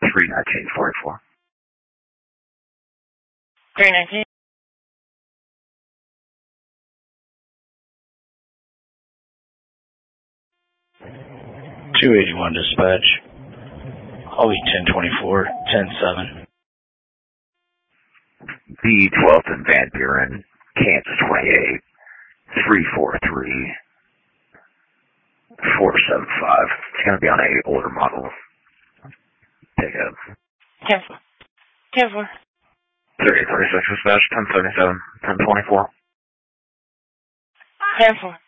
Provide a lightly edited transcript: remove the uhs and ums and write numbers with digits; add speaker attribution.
Speaker 1: 31944.
Speaker 2: 319.
Speaker 3: 281 dispatch. Always 1024, 107.
Speaker 1: B12th and Van Buren, Kansas 28, 343, 475. It's going to be on a older model pickup.
Speaker 2: 10-4. 10-4.
Speaker 1: 3036 dispatch, 1077, 1024.
Speaker 2: 10-4.